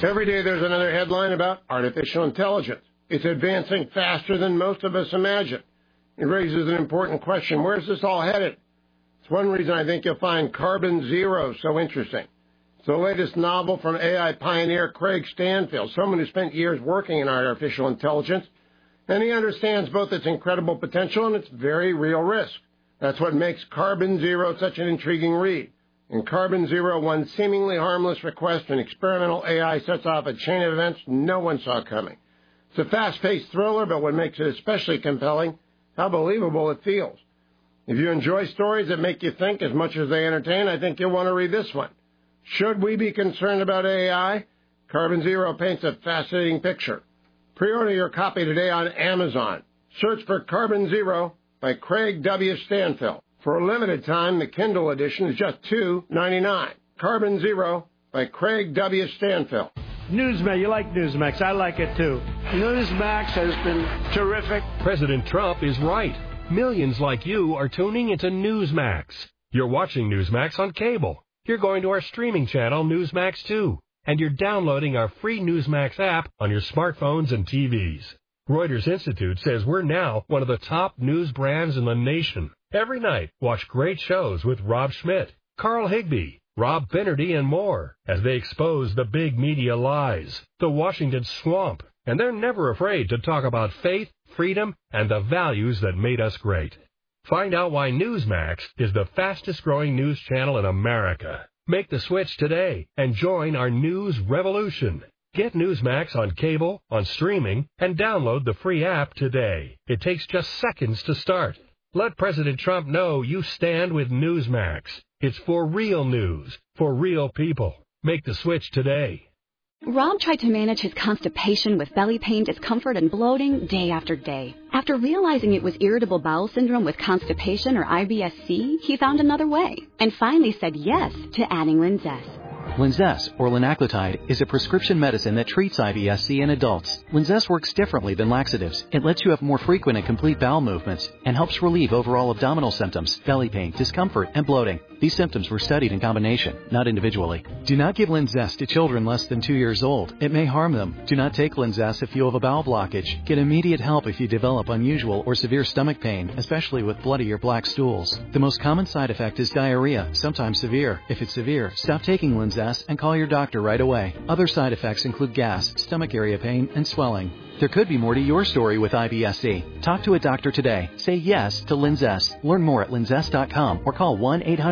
Every day there's another headline about artificial intelligence. It's advancing faster than most of us imagine. It raises an important question. Where's this all headed? It's one reason I think you'll find Carbon Zero so interesting. It's the latest novel from AI pioneer Craig Stanfield, someone who spent years working in artificial intelligence, and he understands both its incredible potential and its very real risk. That's what makes Carbon Zero such an intriguing read. In Carbon Zero, one seemingly harmless request and experimental AI sets off a chain of events no one saw coming. It's a fast-paced thriller, but what makes it especially compelling, how believable it feels. If you enjoy stories that make you think as much as they entertain, I think you'll want to read this one. Should we be concerned about AI? Carbon Zero paints a fascinating picture. Pre-order your copy today on Amazon. Search for Carbon Zero by Craig W. Stanfield. For a limited time, the Kindle edition is just $2.99. Carbon Zero by Craig W. Stanfield. Newsmax, you like Newsmax. I like it too. Newsmax has been terrific. President Trump is right. Millions like you are tuning into Newsmax. You're watching Newsmax on cable. You're going to our streaming channel, Newsmax 2. And you're downloading our free Newsmax app on your smartphones and TVs. Reuters Institute says we're now one of the top news brands in the nation. Every night, watch great shows with Rob Schmidt, Carl Higbie, Rob Finnerty, and more as they expose the big media lies, the Washington swamp, and they're never afraid to talk about faith, freedom, and the values that made us great. Find out why Newsmax is the fastest-growing news channel in America. Make the switch today and join our news revolution. Get Newsmax on cable, on streaming, and download the free app today. It takes just seconds to start. Let President Trump know you stand with Newsmax. It's for real news, for real people. Make the switch today. Rob tried to manage his constipation with belly pain, discomfort, and bloating day after day. After realizing it was irritable bowel syndrome with constipation or IBS-C, he found another way and finally said yes to adding Linzess. Linzess, or linaclotide, is a prescription medicine that treats IBS-C in adults. Linzess works differently than laxatives. It lets you have more frequent and complete bowel movements and helps relieve overall abdominal symptoms, belly pain, discomfort, and bloating. These symptoms were studied in combination, not individually. Do not give Linzess to children less than 2 years old. It may harm them. Do not take Linzess if you have a bowel blockage. Get immediate help if you develop unusual or severe stomach pain, especially with bloody or black stools. The most common side effect is diarrhea, sometimes severe. If it's severe, stop taking Linzess and call your doctor right away. Other side effects include gas, stomach area pain, and swelling. There could be more to your story with IBS-C. Talk to a doctor today. Say yes to Linzess. Learn more at linzess.com or call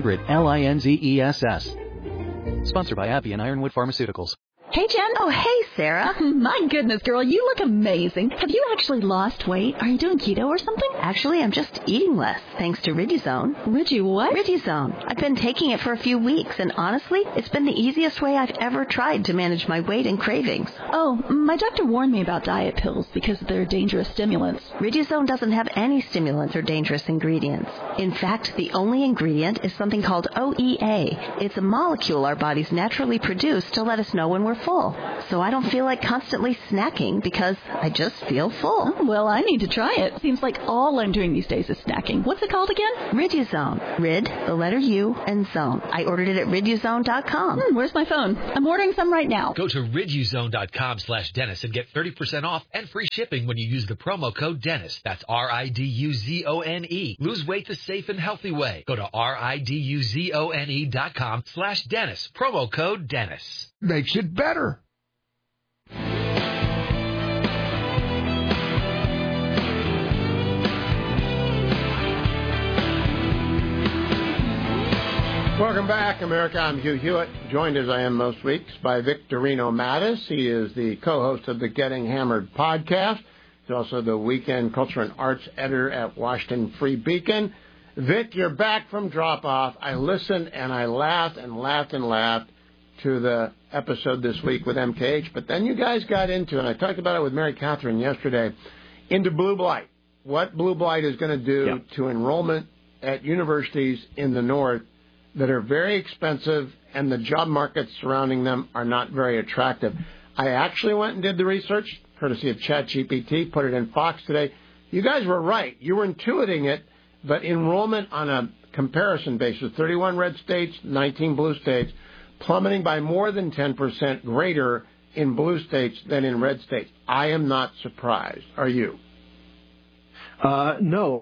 1-800-LINZESS. Sponsored by AbbVie and Ironwood Pharmaceuticals. Hey, Jen. Oh, hey, Sarah. My goodness, girl, you look amazing. Have you actually lost weight? Are you doing keto or something? Actually, I'm just eating less, thanks to Riduzone. Rigi what? Riduzone. I've been taking it for a few weeks, and honestly, it's been the easiest way I've ever tried to manage my weight and cravings. Oh, my doctor warned me about diet pills because they're dangerous stimulants. Riduzone doesn't have any stimulants or dangerous ingredients. In fact, the only ingredient is something called OEA. It's a molecule our bodies naturally produce to let us know when we're full. So I don't feel like constantly snacking because I just feel full. Oh, well, I need to try it. Seems like all I'm doing these days is snacking. What's it called again? Riduzone. Rid, the letter U, and zone. I ordered it at riduzone.com. Where's my phone? I'm ordering some right now. Go to riduzone.com/Dennis and get 30% off and free shipping when you use the promo code Dennis. That's RIDUZONE. Lose weight the safe and healthy way. Go to RIDUZONE.com/Dennis. Promo code Dennis. Makes it better. Welcome back, America. I'm Hugh Hewitt, joined as I am most weeks by Victorino Mattis. He is the co-host of the Getting Hammered podcast. He's also the weekend culture and arts editor at Washington Free Beacon. Vic, you're back from drop-off. I listened and I laughed and laughed and laughed to the episode this week with MKH, but then you guys got into, and I talked about it with Mary Catherine yesterday, into blue blight. What blue blight is going to do to enrollment at universities in the North that are very expensive and the job markets surrounding them are not very attractive. I actually went and did the research, courtesy of ChatGPT, put it in Fox today. You guys were right. You were intuiting it, but enrollment on a comparison basis, 31 red states, 19 blue states, plummeting by more than 10% greater in blue states than in red states. I am not surprised. Are you? No.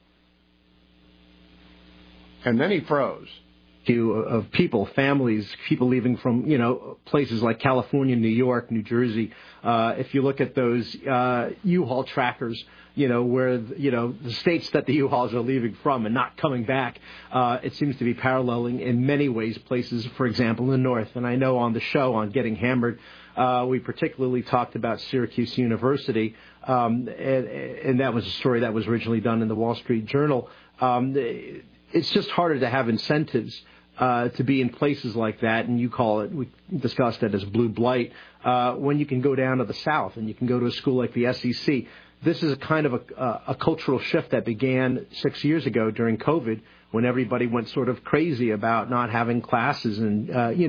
And then he froze. Of people, families, people leaving from, places like California, New York, New Jersey. If you look at those U-Haul trackers, where, the states that the U-Hauls are leaving from and not coming back, it seems to be paralleling in many ways places, for example, in the north. And I know on the show, on Getting Hammered, we particularly talked about Syracuse University, and that was a story that was originally done in the Wall Street Journal. It's just harder to have incentives to be in places like that, and we discussed it as blue blight, when you can go down to the South and you can go to a school like the SEC. This is a kind of a cultural shift that began 6 years ago during COVID, when everybody went sort of crazy about not having classes and,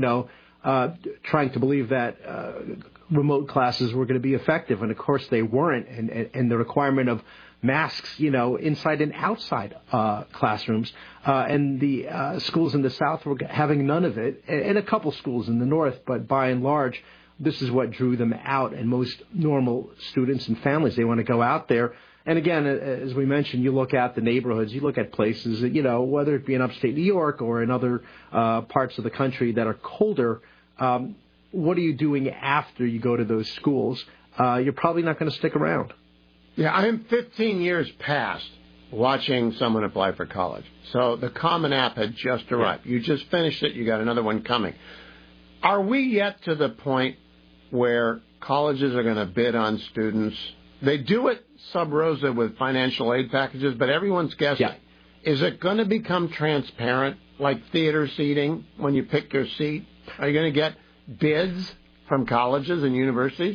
trying to believe that remote classes were going to be effective. And, of course, they weren't. And the requirement of masks, inside and outside classrooms. And the schools in the South were having none of it, and a couple schools in the North. But by and large, this is what drew them out. And most normal students and families, they want to go out there. And again, as we mentioned, you look at the neighborhoods, you look at places, whether it be in upstate New York or in other parts of the country that are colder. What are you doing after you go to those schools? You're probably not going to stick around. Yeah, I am 15 years past watching someone apply for college. So the Common App had just arrived. You just finished it. You got another one coming. Are we yet to the point where colleges are going to bid on students? They do it sub rosa with financial aid packages, but everyone's guessing. Yeah. Is it going to become transparent, like theater seating when you pick your seat? Are you going to get bids from colleges and universities?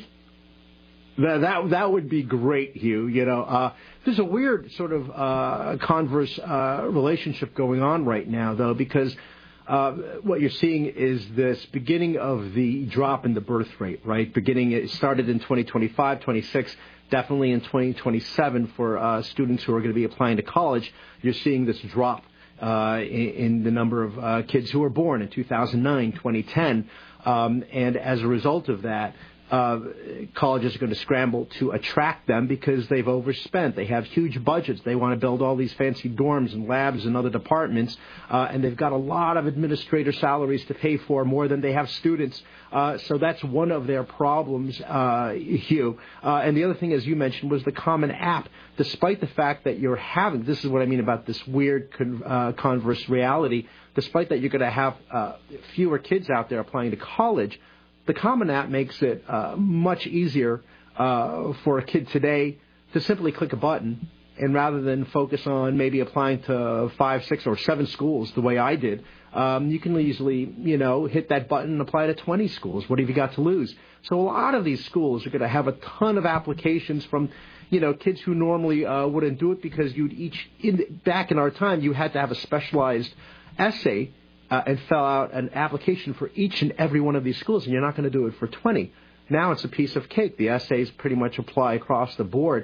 That would be great, Hugh. There's a weird sort of converse relationship going on right now, though, because what you're seeing is this beginning of the drop in the birth rate, right? It started in 2025, 26, definitely in 2027 for students who are going to be applying to college. You're seeing this drop in the number of kids who were born in 2009, 2010. And as a result of that, colleges are going to scramble to attract them because they've overspent. They have huge budgets. They want to build all these fancy dorms and labs and other departments, and they've got a lot of administrator salaries to pay for, more than they have students. So that's one of their problems, Hugh. And the other thing, as you mentioned, was the Common App. Despite the fact that you're having, this is what I mean about this weird converse reality, despite that you're going to have fewer kids out there applying to college, the Common App makes it much easier for a kid today to simply click a button, and rather than focus on maybe applying to 5, 6, or 7 schools the way I did, you can easily, hit that button and apply to 20 schools. What have you got to lose? So a lot of these schools are going to have a ton of applications from, kids who normally wouldn't do it because back in our time, you had to have a specialized essay and fill out an application for each and every one of these schools, and you're not going to do it for 20. Now it's a piece of cake. The essays pretty much apply across the board,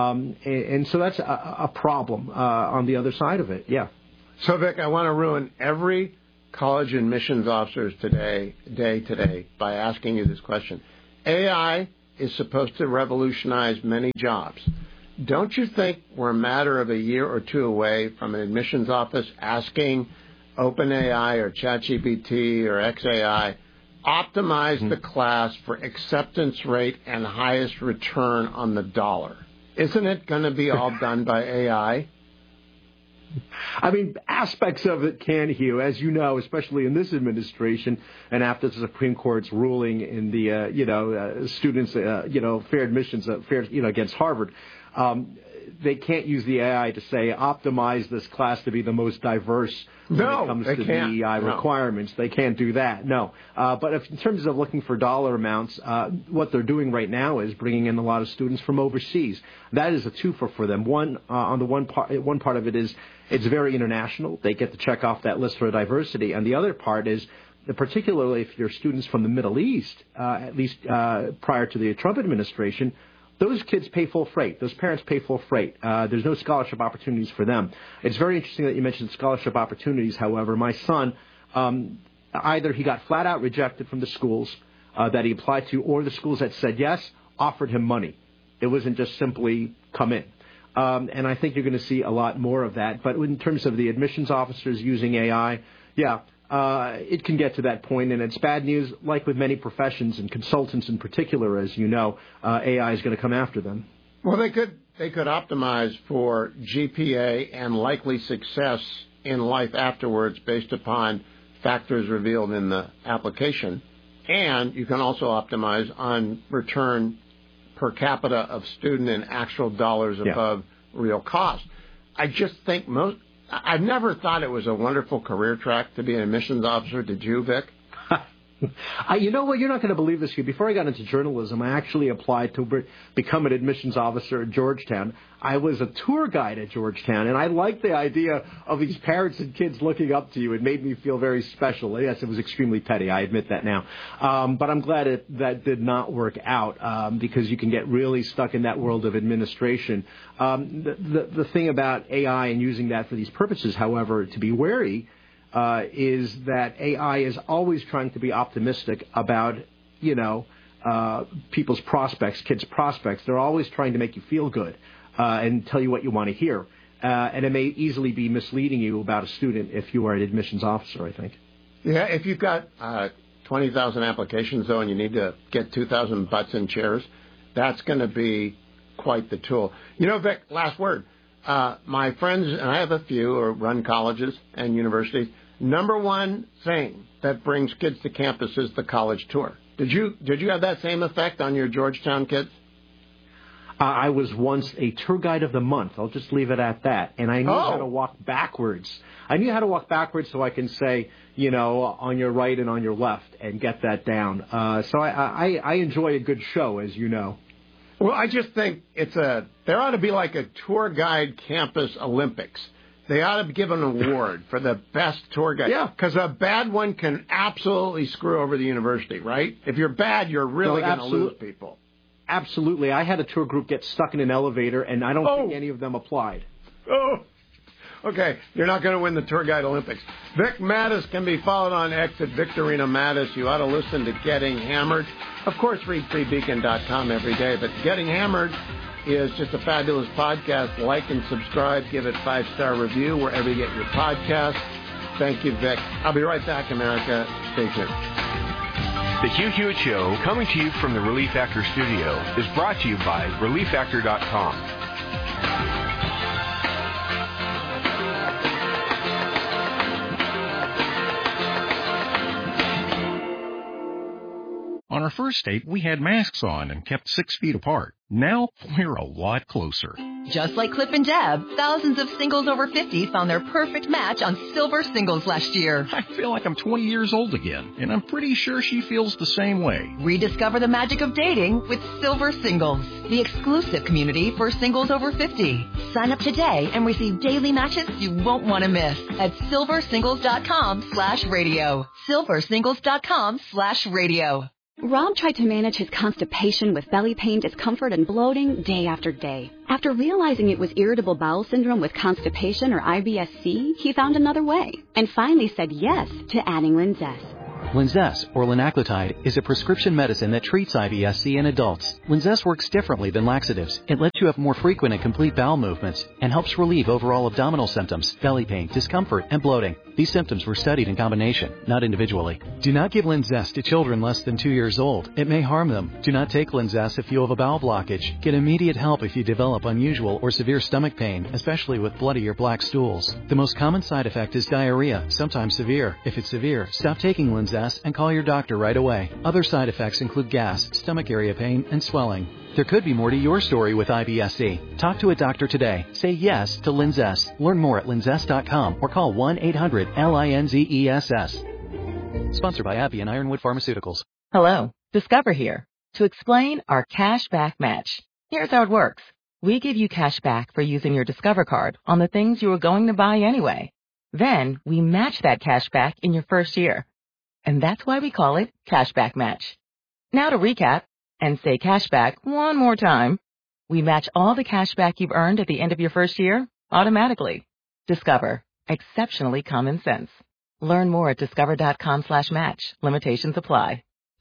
and so that's a problem on the other side of it, yeah. So, Vic, I want to ruin every college admissions officer's day today by asking you this question. AI is supposed to revolutionize many jobs. Don't you think we're a matter of a year or two away from an admissions office asking OpenAI or ChatGPT or XAI, optimize the class for acceptance rate and highest return on the dollar? Isn't it going to be all done by AI? I mean, aspects of it can, Hugh, as you know, especially in this administration, and after the Supreme Court's ruling in the, students, fair admissions, against Harvard. They can't use the AI to say optimize this class to be the most diverse when it comes to DEI requirements. They can't do that, no. But in terms of looking for dollar amounts, what they're doing right now is bringing in a lot of students from overseas. That is a twofer for them. One part of it is it's very international. They get to check off that list for diversity. And the other part is, particularly if you're students from the Middle East, at least prior to the Trump administration, those kids pay full freight. Those parents pay full freight. There's no scholarship opportunities for them. It's very interesting that you mentioned scholarship opportunities. However, my son, either he got flat out rejected from the schools, that he applied to, or the schools that said yes, offered him money. It wasn't just simply come in. And I think you're going to see a lot more of that. But in terms of the admissions officers using AI, it can get to that point, and it's bad news. Like with many professions and consultants in particular, as you know, AI is going to come after them. Well, they could optimize for GPA and likely success in life afterwards based upon factors revealed in the application. And you can also optimize on return per capita of student and actual dollars above real cost. I just think I've never thought it was a wonderful career track to be an admissions officer. Did you, Vic? You know what? You're not going to believe this, Hugh. Before I got into journalism, I actually applied to become an admissions officer at Georgetown. I was a tour guide at Georgetown, and I liked the idea of these parents and kids looking up to you. It made me feel very special. Yes, it was extremely petty. I admit that now. But I'm glad that did not work out because you can get really stuck in that world of administration. The thing about AI and using that for these purposes, however, to be wary, is that AI is always trying to be optimistic about, people's prospects, kids' prospects. They're always trying to make you feel good and tell you what you want to hear. And it may easily be misleading you about a student if you are an admissions officer, I think. Yeah, if you've got 20,000 applications, though, and you need to get 2,000 butts in chairs, that's going to be quite the tool. Vic, last word. My friends, and I have a few, who run colleges and universities. Number one thing that brings kids to campus is the college tour. Did you have that same effect on your Georgetown kids? I was once a tour guide of the month. I'll just leave it at that. And I knew how to walk backwards. I knew how to walk backwards so I can say, on your right and on your left and get that down. So I enjoy a good show, as you know. Well, I just think there ought to be like a tour guide campus Olympics. They ought to give an award for the best tour guide. Yeah. Because a bad one can absolutely screw over the university, right? If you're bad, you're really going to lose people. Absolutely. I had a tour group get stuck in an elevator, and I don't think any of them applied. Oh, okay. You're not going to win the Tour Guide Olympics. Vic Mattis can be followed on X at Victorino Mattis. You ought to listen to Getting Hammered. Of course, read freebeacon.com every day, but Getting Hammered is just a fabulous podcast. Like and subscribe. Give it 5-star review wherever you get your podcasts. Thank you, Vic. I'll be right back, America. Stay tuned. The Hugh Hewitt Show, coming to you from the Relief Factor studio, is brought to you by ReliefFactor.com. On our first date, we had masks on and kept 6 feet apart. Now, we're a lot closer. Just like Clip and Jab, thousands of singles over 50 found their perfect match on Silver Singles last year. I feel like I'm 20 years old again, and I'm pretty sure she feels the same way. Rediscover the magic of dating with Silver Singles, the exclusive community for singles over 50. Sign up today and receive daily matches you won't want to miss at silversingles.com/radio. silversingles.com/radio. Rob tried to manage his constipation with belly pain, discomfort, and bloating day after day. After realizing it was irritable bowel syndrome with constipation or IBS-C, he found another way and finally said yes to adding Linzess. Linzess, or linaclotide, is a prescription medicine that treats IBS-C in adults. Linzess works differently than laxatives. It lets you have more frequent and complete bowel movements and helps relieve overall abdominal symptoms, belly pain, discomfort, and bloating. These symptoms were studied in combination, not individually. Do not give Linzess to children less than 2 years old. It may harm them. Do not take Linzess if you have a bowel blockage. Get immediate help if you develop unusual or severe stomach pain, especially with bloody or black stools. The most common side effect is diarrhea, sometimes severe. If it's severe, stop taking Linzess and call your doctor right away. Other side effects include gas, stomach area pain, and swelling. There could be more to your story with IBS-C. Talk to a doctor today. Say yes to Linzess. Learn more at linzess.com or call 1-800-LINZESS. Sponsored by AbbVie and Ironwood Pharmaceuticals. Hello, Discover here to explain our cash back match. Here's how it works. We give you cash back for using your Discover card on the things you were going to buy anyway. Then we match that cash back in your first year. And that's why we call it Cashback Match. Now to recap and say cashback one more time. We match all the cashback you've earned at the end of your first year automatically. Discover. Exceptionally common sense. Learn more at discover.com/match. Limitations apply.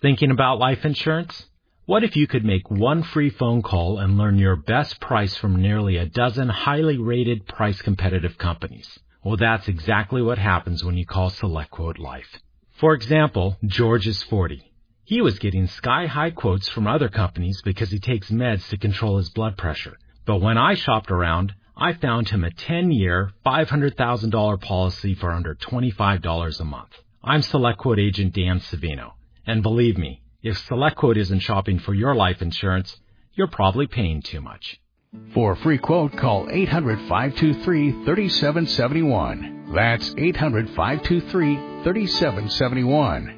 Thinking about life insurance? What if you could make one free phone call and learn your best price from nearly a dozen highly rated, price-competitive companies? Well, that's exactly what happens when you call SelectQuote Life. For example, George is 40. He was getting sky-high quotes from other companies because he takes meds to control his blood pressure. But when I shopped around, I found him a 10-year, $500,000 policy for under $25 a month. I'm SelectQuote agent Dan Savino. And believe me, if SelectQuote isn't shopping for your life insurance, you're probably paying too much. For a free quote, call 800-523-3771. That's 800-523-3771.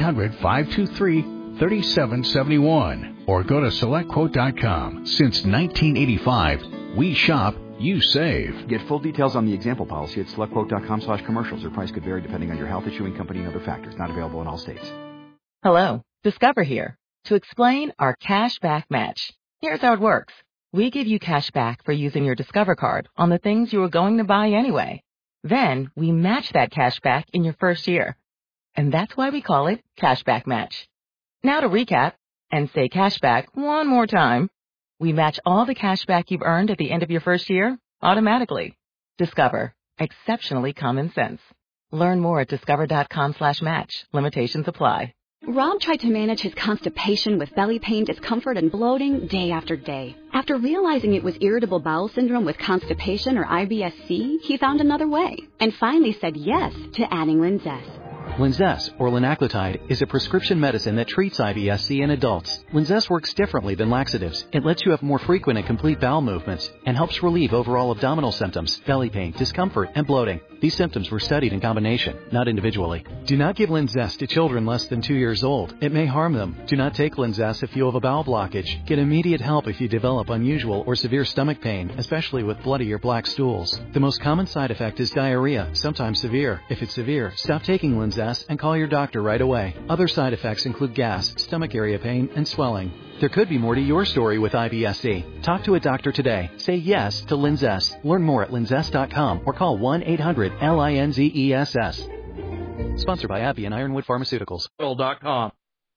800-523-3771. Or go to SelectQuote.com. Since 1985, we shop, you save. Get full details on the example policy at SelectQuote.com/commercials. Their price could vary depending on your health, issuing company, and other factors. Not available in all states. Hello, Discover here to explain our cash back match. Here's how it works. We give you cash back for using your Discover card on the things you were going to buy anyway. Then we match that cash back in your first year. And that's why we call it Cashback Match. Now to recap and say cashback one more time. We match all the cash back you've earned at the end of your first year automatically. Discover. Exceptionally common sense. Learn more at discover.com/match. Limitations apply. Rob tried to manage his constipation with belly pain, discomfort, and bloating day after day. After realizing it was irritable bowel syndrome with constipation or IBS-C, he found another way and finally said yes to adding Linzess. Linzess, or linaclotide, is a prescription medicine that treats IBS-C in adults. Linzess works differently than laxatives. It lets you have more frequent and complete bowel movements and helps relieve overall abdominal symptoms, belly pain, discomfort, and bloating. These symptoms were studied in combination, not individually. Do not give Linzess to children less than 2 years old. It may harm them. Do not take Linzess if you have a bowel blockage. Get immediate help if you develop unusual or severe stomach pain, especially with bloody or black stools. The most common side effect is diarrhea, sometimes severe. If it's severe, stop taking Linzess and call your doctor right away. Other side effects include gas, stomach area pain, and swelling. There could be more to your story with IBS-C. Talk to a doctor today. Say yes to Linzess. Learn more at linzess.com or call 1-800-LINZESS. Sponsored by AbbVie and Ironwood Pharmaceuticals. .com.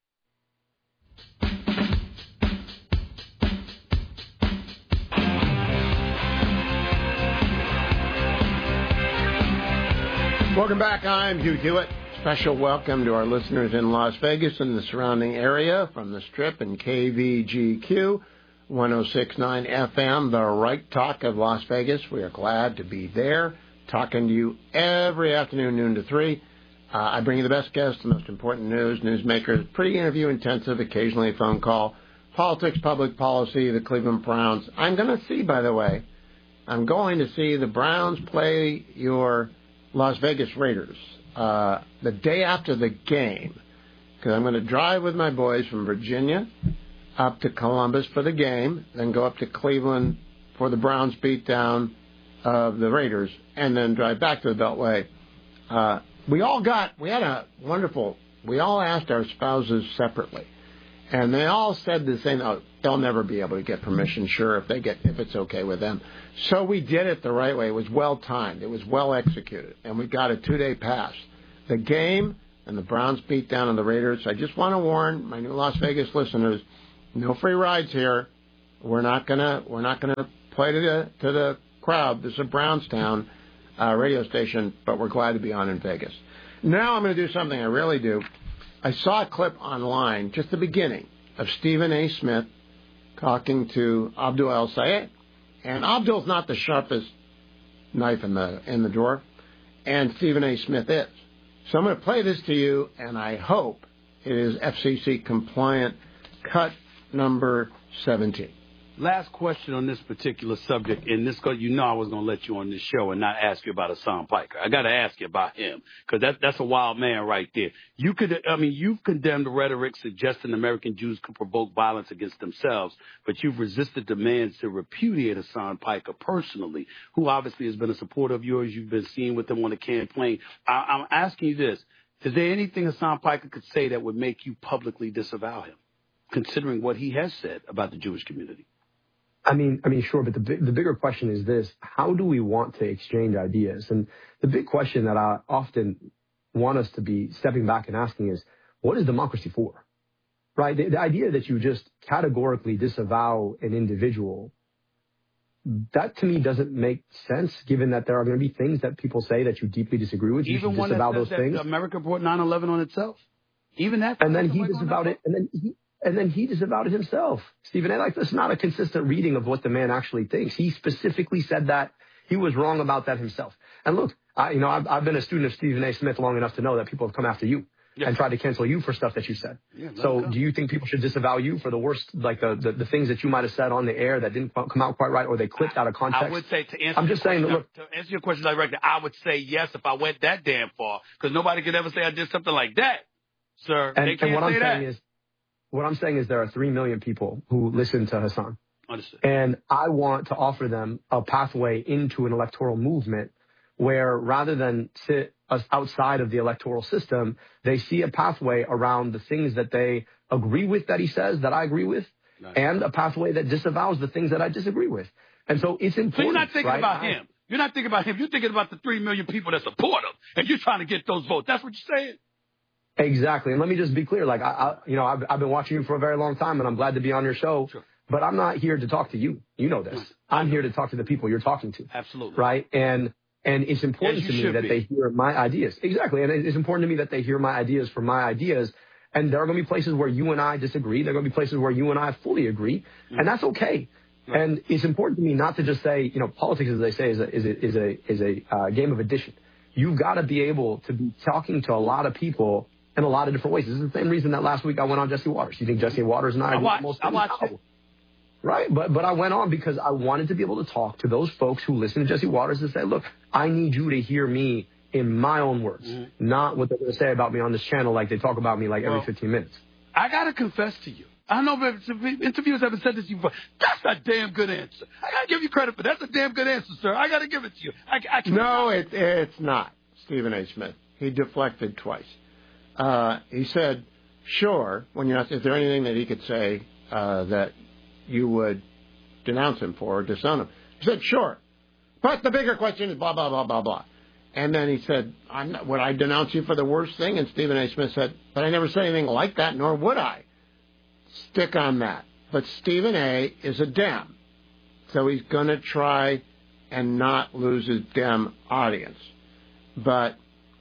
Welcome back. I'm Hugh Hewitt. Special welcome to our listeners in Las Vegas and the surrounding area from the Strip and KVGQ 106.9 FM, the right talk of Las Vegas. We are glad to be there, talking to you every afternoon, noon to 3. I bring you the best guests, the most important news, newsmakers, pretty interview intensive, occasionally a phone call, politics, public policy, the Cleveland Browns. I'm going to see, by the way, I'm going to see the Browns play your Las Vegas Raiders the day after the game, because I'm going to drive with my boys from Virginia up to Columbus for the game, then go up to Cleveland for the Browns beatdown of the Raiders, and then drive back to the Beltway. We all asked our spouses separately, and they all said the same. Oh, they'll never be able to get permission, sure, if it's okay with them. So we did it the right way. It was well timed. It was well executed, and we got a 2-day pass. The game and the Browns beat down on the Raiders. I just want to warn my new Las Vegas listeners: no free rides here. We're not gonna play to the crowd. This is a Brownstown radio station, but we're glad to be on in Vegas. Now I'm going to do something I rarely do. I saw a clip online, just the beginning, of Stephen A. Smith talking to Abdul El-Sayed. And Abdul's not the sharpest knife in the drawer, and Stephen A. Smith is. So I'm going to play this to you, and I hope it is FCC compliant. Cut number 17. Last question on this particular subject, and this, you know I was going to let you on this show and not ask you about Hassan Piker. I got to ask you about him, because that's a wild man right there. You've condemned the rhetoric suggesting American Jews could provoke violence against themselves, but you've resisted demands to repudiate Hassan Piker personally, who obviously has been a supporter of yours. You've been seen with him on the campaign. I'm asking you this. Is there anything Hassan Piker could say that would make you publicly disavow him, considering what he has said about the Jewish community? I mean, sure, but the bigger question is this: how do we want to exchange ideas? And the big question that I often want us to be stepping back and asking is, what is democracy for? right? The idea that you just categorically disavow an individual, that to me doesn't make sense, given that there are going to be things that people say that you deeply disagree with. You Even should one disavow that those says things. that America brought 9/11 on itself. Even that. And then he disavowed it. And then he disavowed it himself. Stephen A. Like, that's not a consistent reading of what the man actually thinks. He specifically said that he was wrong about that himself. And look, I've been a student of Stephen A. Smith long enough to know that people have come after you and tried to cancel you for stuff that you said. Yeah, so do you think people should disavow you for the worst, like the things that you might have said on the air that didn't come out quite right, or they clipped out of context? I would say to answer your question directly, I would say yes if I went that damn far, because nobody could ever say I did something like that, sir. They can't say that. What I'm saying is there are 3 million people who listen to Hassan. Understood. And I want to offer them a pathway into an electoral movement where, rather than sit outside of the electoral system, they see a pathway around the things that they agree with that he says that I agree with, and a pathway that disavows the things that I disagree with. And so it's important. So you're not thinking right? about him. You're not thinking about him. You're thinking about the 3 million people that support him, and you're trying to get those votes. That's what you're saying? Exactly. And let me just be clear. Like, I've been watching you for a very long time, and I'm glad to be on your show. Sure. But I'm not here to talk to you. You know this. I'm here to talk to the people you're talking to. Absolutely. Right? And it's important to me that they hear my ideas. Exactly. And it's important to me that they hear my ideas for my ideas. And there are going to be places where you and I disagree. There are going to be places where you and I fully agree. Mm-hmm. And that's okay. Right. And it's important to me not to just say, politics, as they say, is a game of addition. You've got to be able to be talking to a lot of people in a lot of different ways. This is the same reason that last week I went on Jesse Waters. You think Jesse Waters and I watched it. Right, but I went on because I wanted to be able to talk to those folks who listen to Jesse Waters and say, look, I need you to hear me in my own words, not what they're going to say about me on this channel like they talk about me like every 15 minutes. I got to confess to you. I know interviewers haven't said this to you before. That's a damn good answer. I got to give you credit for that. That's a damn good answer, sir. I got to give it to you. No, it's not, Stephen A. Smith. He deflected twice. He said, sure, when you asked, is there anything that he could say that you would denounce him for or disown him? He said, sure. But the bigger question is blah, blah, blah, blah, blah. And then he said, would I denounce you for the worst thing? And Stephen A. Smith said, but I never said anything like that, nor would I. Stick on that. But Stephen A. is a Dem. So he's going to try and not lose his Dem audience. But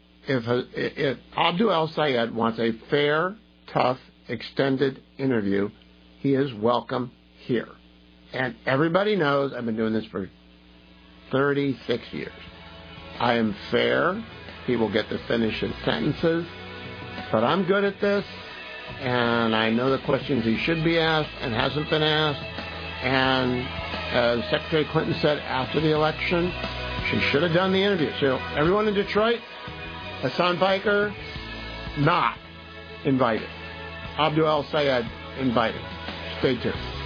if Abdul El-Sayed wants a fair, tough, extended interview, he is welcome here. And everybody knows I've been doing this for 36 years. I am fair. People get to finish in sentences. But I'm good at this, and I know the questions he should be asked and hasn't been asked. And as Secretary Clinton said after the election, she should have done the interview. So everyone in Detroit, Hassan Piker, not invited. Abdul El-Sayed invited. Stay tuned.